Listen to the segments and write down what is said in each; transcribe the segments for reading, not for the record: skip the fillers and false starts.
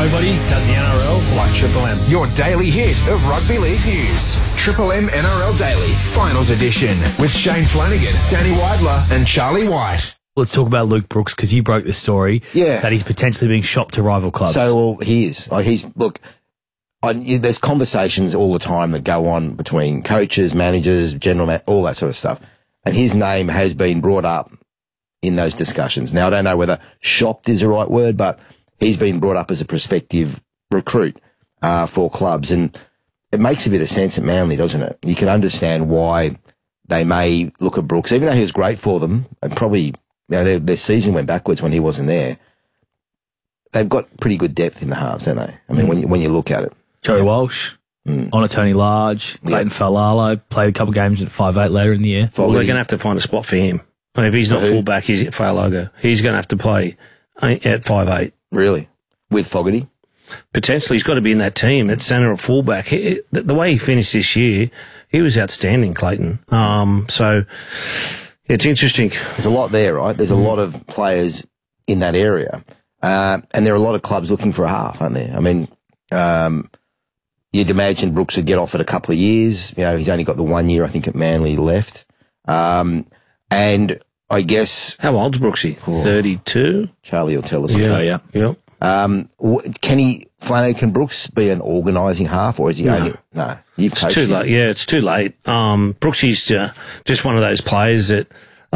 Nobody does the NRL like Triple M. Your daily hit of rugby league news. Triple M NRL Daily, Finals Edition, with Shane Flanagan, Danny Weidler and Charlie White. Let's talk about Luke Brooks, because you broke the story that he's potentially being shopped to rival clubs. So, well, he is. There's conversations all the time that go on between coaches, managers, all that sort of stuff. And his name has been brought up in those discussions. Now, I don't know whether shopped is the right word, but he's been brought up as a prospective recruit for clubs. And it makes a bit of sense at Manly, doesn't it? You can understand why they may look at Brooks, even though he was great for them, and probably their season went backwards when he wasn't there. They've got pretty good depth in the halves, don't they? I mean, when you look at it. Joey Walsh, Onatoni Large, Clayton Falalo, played a couple of games at 5'8" later in the year. Well, they're going to have to find a spot for him. I mean, if he's not fullback, he's at Falago. He's going to have to play at 5'8". Really? With Fogarty? Potentially, he's got to be in that team at centre or fullback. The way he finished this year, he was outstanding, Clayton. So it's interesting. There's a lot there, right? There's a lot of players in that area. And there are a lot of clubs looking for a half, aren't there? I mean, you'd imagine Brooks would get offered a couple of years. He's only got the 1 year, I think, at Manly left. And I guess... How old's Brooksy? 32? Charlie will tell us. Yeah. Can Brooks be an organising half, or is he only... No. It's too late. Yeah, it's too late. Brooksy's just one of those players that,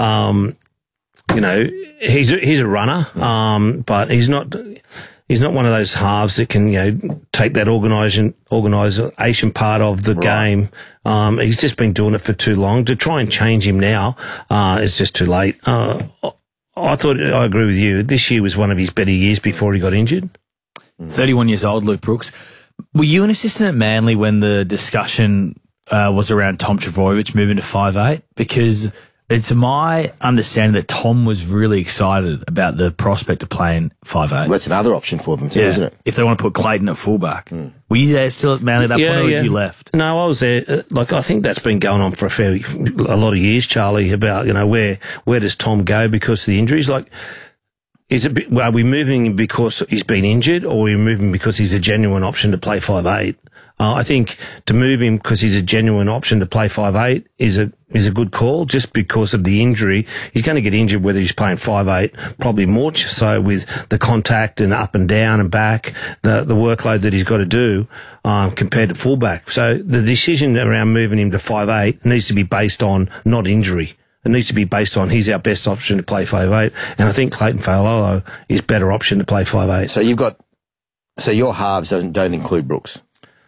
he's a runner, but he's not one of those halves that can, take that organisation part of the game. He's just been doing it for too long. To try and change him now, it's just too late. I agree with you. This year was one of his better years before he got injured. 31 years old, Luke Brooks. Were you an assistant at Manly when the discussion was around Tom Trbojevic moving to 5'8"? Because it's my understanding that Tom was really excited about the prospect of playing 5'8". Well, that's another option for them too, isn't it? If they want to put Clayton at fullback. Were you there still at Manly at that point, or had you left? No, I was there. I think that's been going on for a lot of years, Charlie, about, where does Tom go because of the injuries? Are we moving him because he's been injured, or are we moving because he's a genuine option to play 5'8"? I think to move him because he's a genuine option to play 5'8" is a good call, just because of the injury. He's going to get injured whether he's playing 5'8", probably more so with the contact and up and down and back, the workload that he's got to do, compared to fullback. So the decision around moving him to 5'8" needs to be based on not injury. It needs to be based on he's our best option to play 5'8", and I think Clayton Falalo is better option to play 5'8". So your halves don't include Brooks.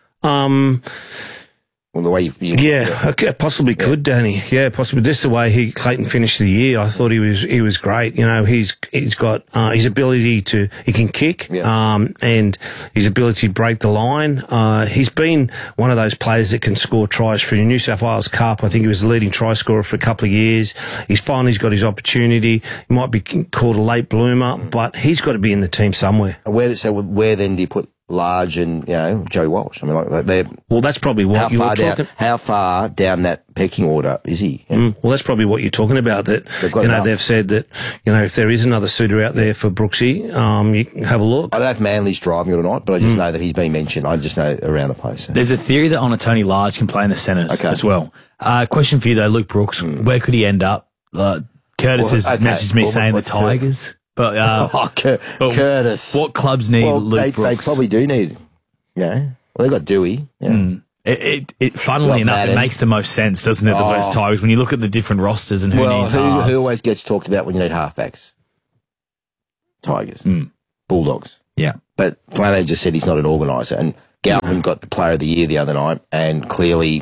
Well, the way you possibly could, Danny. Yeah, possibly. This is the way Clayton finished the year. I thought he was great. He's got his ability he can kick, and his ability to break the line. He's been one of those players that can score tries for the New South Wales Cup. I think he was the leading try scorer for a couple of years. He's finally got his opportunity. He might be called a late bloomer, but he's got to be in the team somewhere. Where then do you put Large and Joey Walsh? I mean, well, that's probably what you were talking. How far down that pecking order is he? Well, that's probably what you're talking about. That they've said that if there is another suitor out there for Brooksy, you can have a look. I don't know if Manly's driving it or not, but I just know that he's been mentioned. I just know around the place. There's a theory that Onatoni Large can play in the centres as well. Question for you though, Luke Brooks. Where could he end up? Curtis has messaged me saying the Tigers. But Curtis. What clubs need Luke Brooks? They probably do need. Well, they've got Dewey. Yeah. Funnily enough, it makes the most sense, doesn't it? The West Tigers, when you look at the different rosters and who needs halves. Who always gets talked about when you need halfbacks? Tigers, Bulldogs. Yeah, but Flanagan just said he's not an organiser, and Galvin got the Player of the Year the other night, and clearly,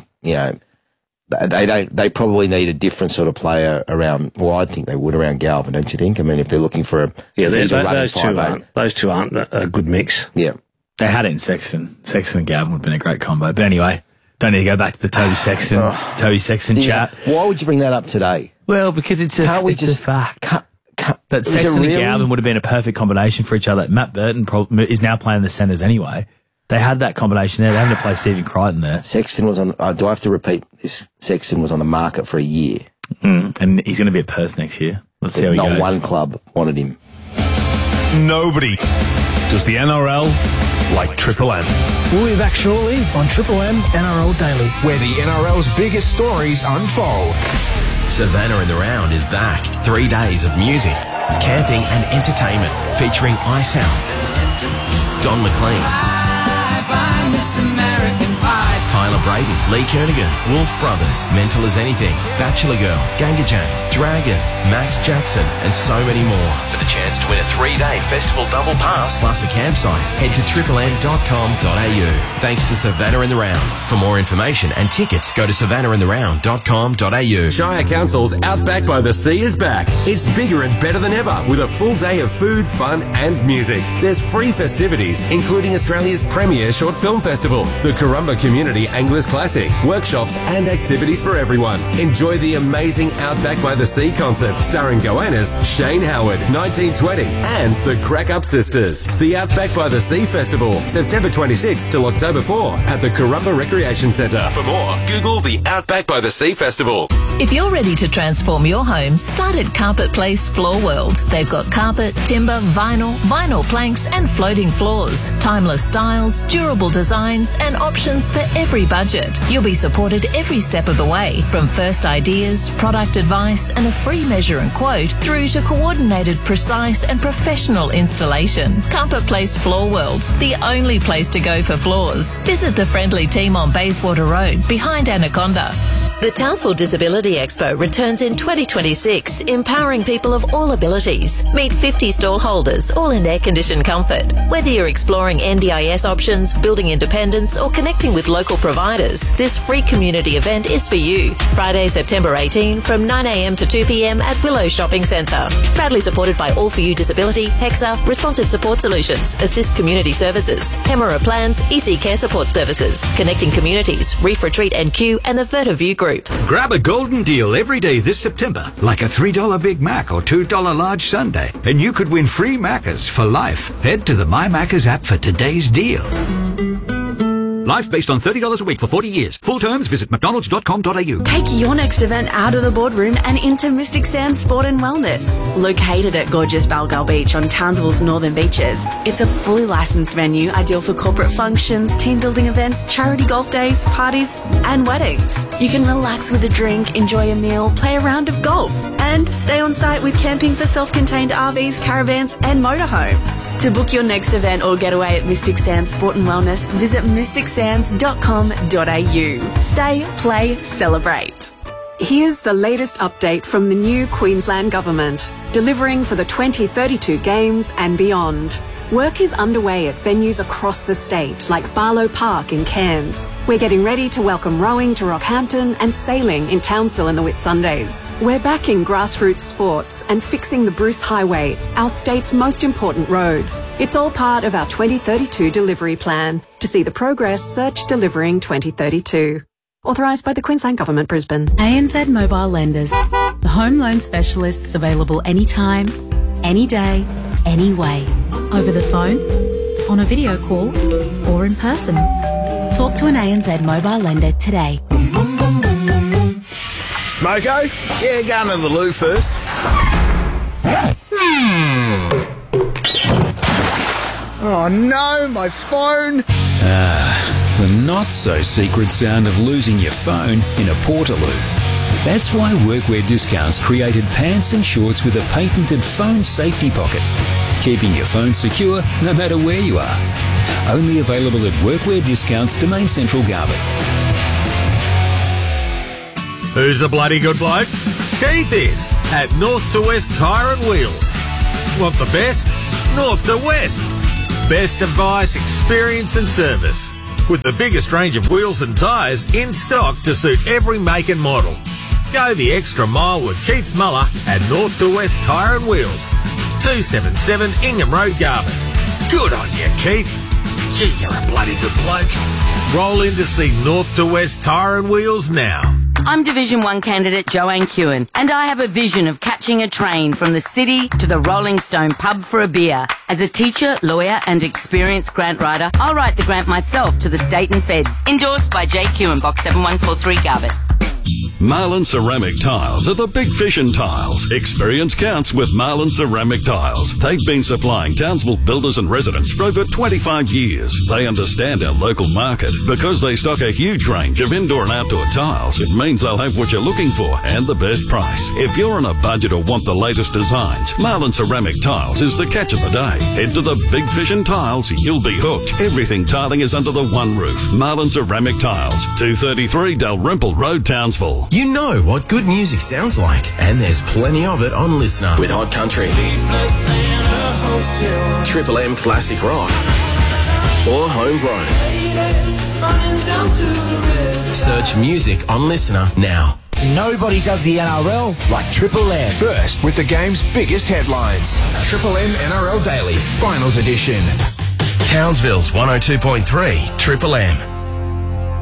They probably need a different sort of player around. Well, I think they would around Galvin, don't you think? I mean, if they're looking for those two aren't a good mix. Yeah, they had it in Sexton. Sexton and Galvin would have been a great combo. But anyway, don't need to go back to the Toby Sexton chat. Why would you bring that up today? Well, because it's a fact. That Sexton and Galvin would have been a perfect combination for each other. Matt Burton is now playing the centres anyway. They had that combination there. They having to play Stephen Crichton there. Sexton was on. Do I have to repeat this? Sexton was on the market for a year, and he's going to be at Perth next year. Let's see how he goes. Not one club wanted him. Nobody does the NRL like Triple M. We'll be back shortly on Triple M NRL Daily, where the NRL's biggest stories unfold. Savannah in the Round is back. 3 days of music, camping and entertainment featuring Icehouse, Don McLean, Tyler Braden, Lee Kernaghan, Wolf Brothers, Mental as Anything, Bachelor Girl, Ganga Jane, Dragon, Max Jackson, and so many more. For the chance to win a 3-day festival double pass plus a campsite, head to triplem.com.au. Thanks to Savannah in the Round. For more information and tickets, go to savannahintheround.com.au. Shire Council's Outback by the Sea is back. It's bigger and better than ever with a full day of food, fun and music. There's free festivities, including Australia's premier short film festival, the Currumba Community Anglers Classic, workshops and activities for everyone. Enjoy the amazing Outback by the Sea concert starring goannas Shane Howard, 1920 and the Crack Up Sisters. The Outback by the Sea Festival, September 26th till October 4 at the Currumba Recreation Centre. For more, Google the Outback by the Sea Festival. If you're ready to transform your home, start at Carpet Place Floor World. They've got carpet, timber, vinyl planks and floating floors. Timeless styles, durable designs and options for every budget. You'll be supported every step of the way, from first ideas, product advice and a free measure and quote through to coordinated, precise and professional installation. Carpet Place Floor World, the only place to go for floors. Visit the friendly team on Bayswater Road behind Anaconda. The Townsville Disability Expo returns in 2026, empowering people of all abilities. Meet 50 stall holders, all in air-conditioned comfort. Whether you're exploring NDIS options, building independence or connecting with local providers, this free community event is for you. Friday, September 18 from 9am to 2pm at Willow Shopping Centre. Proudly supported by All For You Disability, HEXA, Responsive Support Solutions, Assist Community Services, Hemera Plans, EC Care Support Services, Connecting Communities, Reef Retreat and Q and the Vertiview Group. Grab a golden deal every day this September, like a $3 Big Mac or $2 large sundae, and you could win free Maccas for life. Head to the My Maccas app for today's deal. Life based on $30 a week for 40 years. Full terms, visit mcdonalds.com.au. Take your next event out of the boardroom and into Mystic Sands Sport and Wellness. Located at gorgeous Balgal Beach on Townsville's northern beaches, it's a fully licensed venue ideal for corporate functions, team building events, charity golf days, parties and weddings. You can relax with a drink, enjoy a meal, play a round of golf and stay on site with camping for self-contained RVs, caravans and motorhomes. To book your next event or getaway at Mystic Sands Sport and Wellness, visit mysticsands.com.au. Stay, play, celebrate. Here's the latest update from the new Queensland Government, delivering for the 2032 Games and beyond. Work is underway at venues across the state, like Barlow Park in Cairns. We're getting ready to welcome rowing to Rockhampton and sailing in Townsville in the Whitsundays. We're backing grassroots sports and fixing the Bruce Highway, our state's most important road. It's all part of our 2032 delivery plan. To see the progress, search Delivering 2032. Authorised by the Queensland Government, Brisbane. ANZ Mobile Lenders. The home loan specialists available anytime, any day, any way. Over the phone, on a video call, or in person. Talk to an ANZ mobile lender today. Smoko? Yeah, going to the loo first. Oh no, my phone! The not-so-secret sound of losing your phone in a Portaloo. That's why Workwear Discounts created pants and shorts with a patented phone safety pocket, keeping your phone secure no matter where you are. Only available at Workwear Discounts, Domain Central, Garbutt. Who's a bloody good bloke? Keith is, at North to West Tyre and Wheels. Want the best? North to West. Best advice, experience and service. With the biggest range of wheels and tyres in stock to suit every make and model. Go the extra mile with Keith Muller at North to West Tyre and Wheels. 277 Ingham Road, Garbutt. Good on you, Keith. Gee, you're a bloody good bloke. Roll in to see North to West Tyre and Wheels now. I'm Division 1 candidate Joanne Kewen, and I have a vision of catching a train from the city to the Rolling Stone pub for a beer. As a teacher, lawyer and experienced grant writer, I'll write the grant myself to the state and feds. Endorsed by J. Kewen, Box 7143, Garbutt. Marlin Ceramic Tiles are the big fish in tiles. Experience counts with Marlin Ceramic Tiles. They've been supplying Townsville builders and residents for over 25 years. They understand our local market. Because they stock a huge range of indoor and outdoor tiles, it means they'll have what you're looking for and the best price. If you're on a budget or want the latest designs, Marlin Ceramic Tiles is the catch of the day. Head to the big fish in tiles, you'll be hooked. Everything tiling is under the one roof. Marlin Ceramic Tiles, 233 Dalrymple Road, Townsville. You know what good music sounds like, and there's plenty of it on Listener with Hot Country, Triple M Classic Rock, or Homegrown. Search music on Listener now. Nobody does the NRL like Triple M. First with the game's biggest headlines. Triple M NRL Daily, Finals Edition. Townsville's 102.3 Triple M.